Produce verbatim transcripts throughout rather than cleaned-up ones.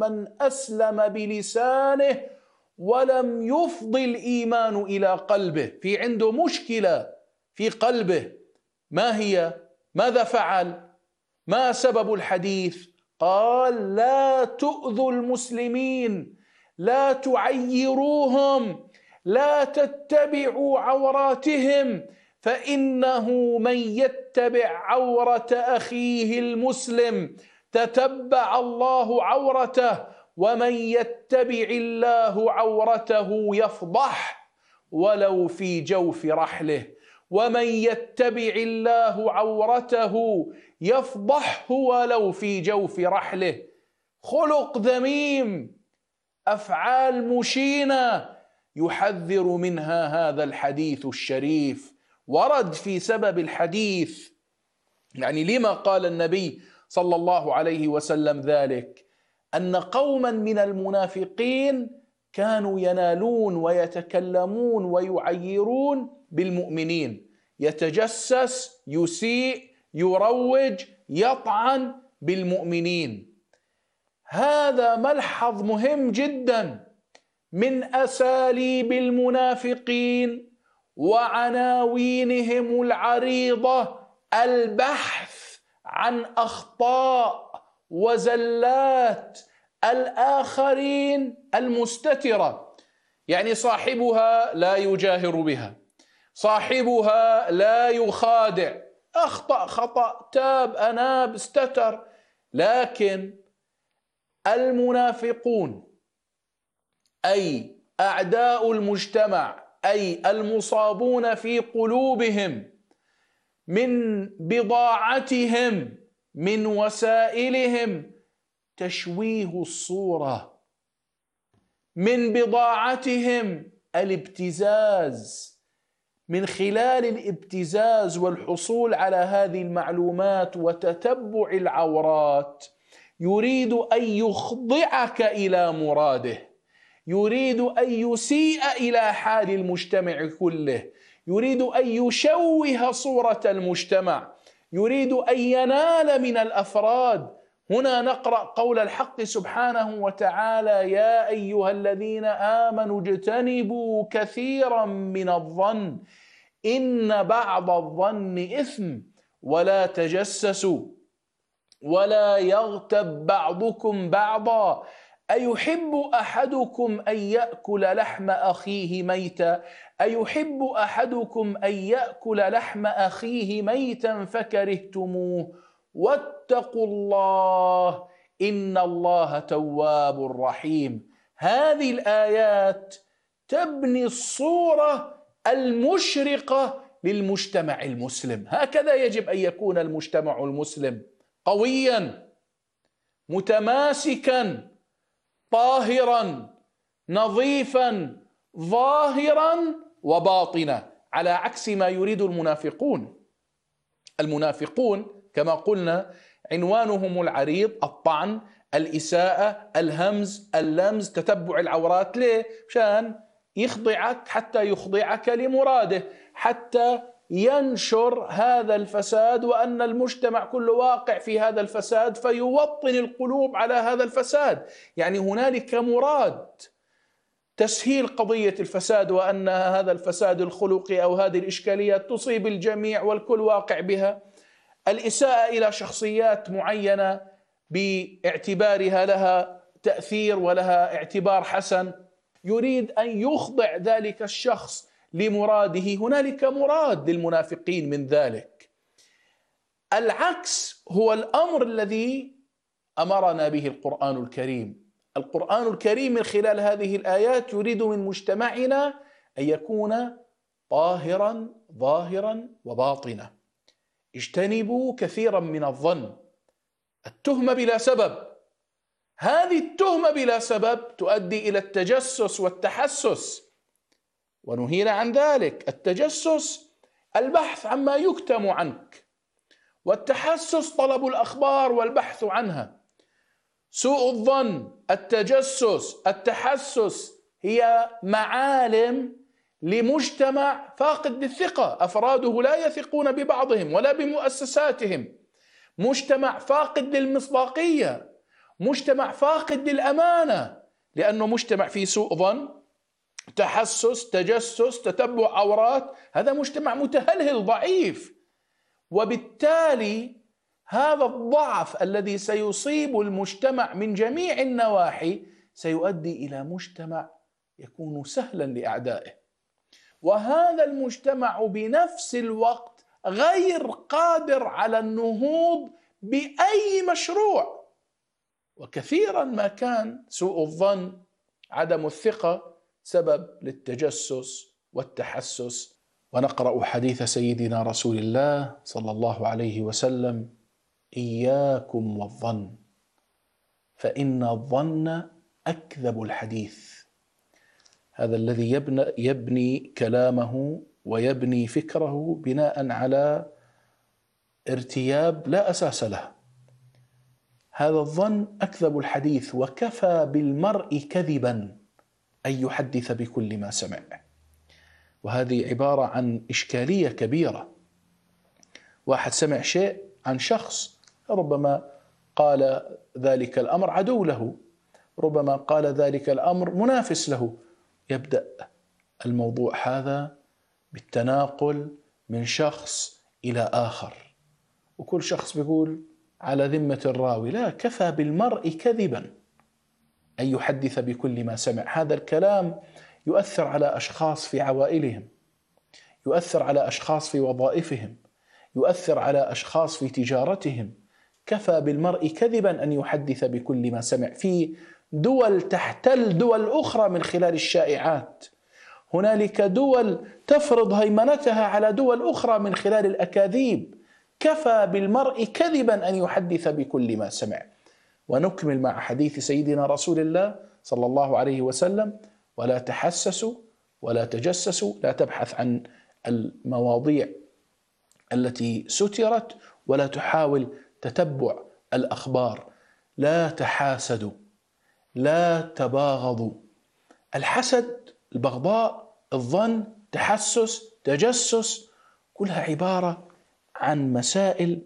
من أسلم بلسانه ولم يفضي الإيمان إلى قلبه، في عنده مشكلة في قلبه. ما هي؟ ماذا فعل؟ ما سبب الحديث؟ قال: لا تؤذوا المسلمين، لا تعيروهم، لا تتبعوا عوراتهم، فإنه من يتبع عورة أخيه المسلم تتبع الله عورته، ومن يتبع الله عورته يفضح ولو في جوف رحله. ومن يتبع الله عورته يفضحه ولو في جوف رحله. خلق ذميم، أفعال مشينة يحذر منها هذا الحديث الشريف. ورد في سبب الحديث، يعني لما قال النبي صلى الله عليه وسلم ذلك، أن قوما من المنافقين كانوا ينالون ويتكلمون ويعيرون بالمؤمنين، يتجسس، يسيء، يروج، يطعن بالمؤمنين. هذا ملحظ مهم جدا من أساليب المنافقين وعناوينهم العريضة، البحث عن أخطاء وزلات الآخرين المستترة. يعني صاحبها لا يجاهر بها، صاحبها لا يخادع، أخطأ خطأ، تاب، أناب، استتر. لكن المنافقون أي أعداء المجتمع، أي المصابون في قلوبهم من بضاعتهم، من وسائلهم تشويه الصورة، من بضاعتهم الابتزاز. من خلال الابتزاز والحصول على هذه المعلومات وتتبع العورات يريد أن يخضعك إلى مراده، يريد أن يسيء إلى حال المجتمع كله، يريد أن يشوه صورة المجتمع، يريد أن ينال من الأفراد. هنا نقرأ قول الحق سبحانه وتعالى: يا أيها الذين آمنوا اجتنبوا كثيرا من الظن إن بعض الظن إثم ولا تجسسوا ولا يغتب بعضكم بعضا أيحب أحدكم أن يأكل لحم أخيه ميتا أيحب أحدكم أن يأكل لحم أخيه ميتا فكرهتموه واتقوا الله إن الله تواب رحيم. هذه الآيات تبني الصورة المشرقة للمجتمع المسلم. هكذا يجب أن يكون المجتمع المسلم: قويا، متماسكا، طاهرا، نظيفا، ظاهرا وباطنا، على عكس ما يريد المنافقون. المنافقون كما قلنا عنوانهم العريض: الطعن، الإساءة، الهمز، اللمز، تتبع العورات. ليه؟ مشان يخضعك، حتى يخضعك لمراده، حتى ينشر هذا الفساد، وأن المجتمع كله واقع في هذا الفساد، فيوطن القلوب على هذا الفساد. يعني هنالك مراد تسهيل قضية الفساد، وأن هذا الفساد الخلقي أو هذه الإشكاليات تصيب الجميع والكل واقع بها. الإساءة إلى شخصيات معينة باعتبارها لها تأثير ولها اعتبار حسن، يريد أن يخضع ذلك الشخص لمراده. هنالك مراد للمنافقين من ذلك. العكس هو الأمر الذي أمرنا به القرآن الكريم. القرآن الكريم من خلال هذه الآيات يريد من مجتمعنا أن يكون طاهرا ظاهرا وباطنا. اجتنبوا كثيرا من الظن، التهمة بلا سبب. هذه التهمة بلا سبب تؤدي إلى التجسس والتحسس، ونهينا عن ذلك. التجسس البحث عما يكتم عنك، والتحسس طلب الأخبار والبحث عنها. سوء الظن، التجسس، التحسس هي معالم لمجتمع فاقد للثقة، أفراده لا يثقون ببعضهم ولا بمؤسساتهم، مجتمع فاقد للمصداقية، مجتمع فاقد للأمانة، لأنه مجتمع فيه سوء ظن، تحسس، تجسس، تتبع عورات. هذا مجتمع متهلهل ضعيف، وبالتالي هذا الضعف الذي سيصيب المجتمع من جميع النواحي سيؤدي إلى مجتمع يكون سهلا لأعدائه، وهذا المجتمع بنفس الوقت غير قادر على النهوض بأي مشروع. وكثيرا ما كان سوء الظن، عدم الثقة، سبب للتجسس والتحسس. ونقرأ حديث سيدنا رسول الله صلى الله عليه وسلم: إياكم والظن فإن الظن أكذب الحديث. هذا الذي يبني, يبني كلامه ويبني فكره بناء على ارتياب لا أساس له. هذا الظن أكذب الحديث، وكفى بالمرء كذبا أن يحدث بكل ما سمع. وهذه عبارة عن إشكالية كبيرة. واحد سمع شيء عن شخص، ربما قال ذلك الأمر عدو له، ربما قال ذلك الأمر منافس له، يبدأ الموضوع هذا بالتناقل من شخص إلى آخر، وكل شخص بيقول على ذمة الراوي. لا، كفى بالمرء كذبا أن يحدث بكل ما سمع. هذا الكلام يؤثر على أشخاص في عوائلهم، يؤثر على أشخاص في وظائفهم، يؤثر على أشخاص في تجارتهم. كفى بالمرء كذبا أن يحدث بكل ما سمع. في دول تحتل دول أخرى من خلال الشائعات، هنالك دول تفرض هيمنتها على دول أخرى من خلال الأكاذيب. كفى بالمرء كذبا أن يحدث بكل ما سمع. ونكمل مع حديث سيدنا رسول الله صلى الله عليه وسلم: ولا تحسسوا ولا تجسسوا. لا تبحث عن المواضيع التي سترت، ولا تحاول تتبع الأخبار. لا تحاسدوا، لا تباغضوا. الحسد، البغضاء، الظن، تحسس، تجسس، كلها عبارة عن مسائل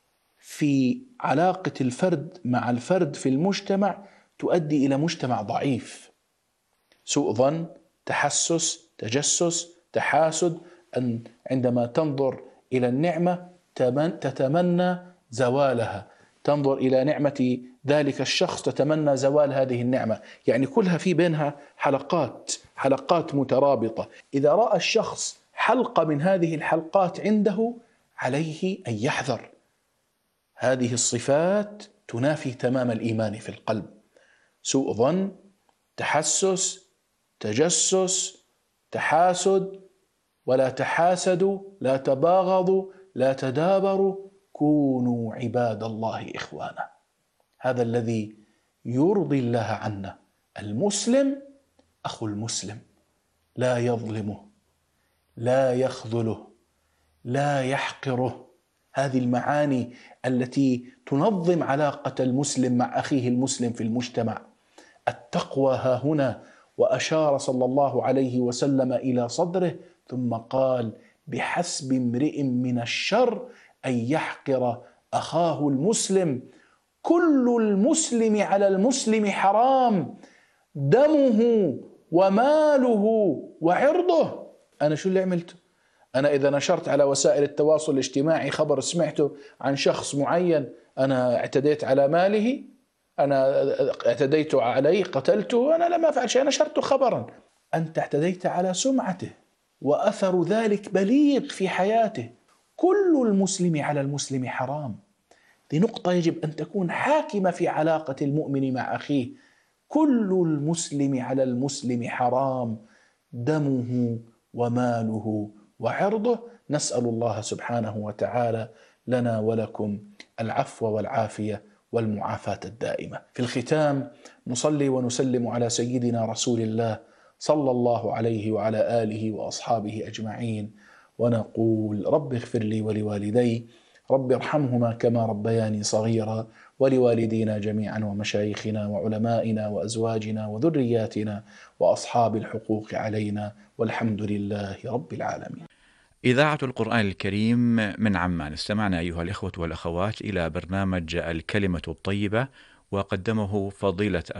في علاقة الفرد مع الفرد في المجتمع تؤدي إلى مجتمع ضعيف. سوء ظن، تحسس، تجسس، تحاسد، أن عندما تنظر إلى النعمة تتمنى زوالها، تنظر إلى نعمة ذلك الشخص تتمنى زوال هذه النعمة. يعني كلها في بينها حلقات حلقات مترابطة. إذا رأى الشخص حلقة من هذه الحلقات عنده عليه أن يحذر. هذه الصفات تنافي تمام الإيمان في القلب: سوء ظن، تحسس، تجسس، تحاسد. ولا تحاسدوا، لا تباغضوا، لا تدابروا، كونوا عباد الله إخوانا. هذا الذي يرضي الله عنا. المسلم أخو المسلم، لا يظلمه، لا يخذله، لا يحقره. هذه المعاني التي تنظم علاقة المسلم مع أخيه المسلم في المجتمع. التقوى ها هنا. وأشار صلى الله عليه وسلم إلى صدره ثم قال: بحسب امرئ من الشر أن يحقر أخاه المسلم. كل المسلم على المسلم حرام، دمه وماله وعرضه. أنا شو اللي عملته؟ أنا إذا نشرت على وسائل التواصل الاجتماعي خبر سمعته عن شخص معين، أنا اعتديت على ماله، أنا اعتديت عليه، قتلته؟ أنا لم أفعل شيء، نشرت خبرا. أنت اعتديت على سمعته، وأثر ذلك بليغ في حياته. كل المسلم على المسلم حرام. دي نقطة يجب أن تكون حاكمة في علاقة المؤمن مع أخيه. كل المسلم على المسلم حرام، دمه وماله وعرضه. نسأل الله سبحانه وتعالى لنا ولكم العفو والعافية والمعافاة الدائمة. في الختام نصلي ونسلم على سيدنا رسول الله صلى الله عليه وعلى آله وأصحابه أجمعين، ونقول: رب اغفر لي ولوالدي، رب ارحمهما كما ربياني صغيرا، ولوالدينا جميعا ومشايخنا وعلمائنا وأزواجنا وذرياتنا وأصحاب الحقوق علينا، والحمد لله رب العالمين. إذاعة القرآن الكريم من عمان. استمعنا أيها الإخوة والأخوات إلى برنامج الكلمة الطيبة، وقدمه فضيلة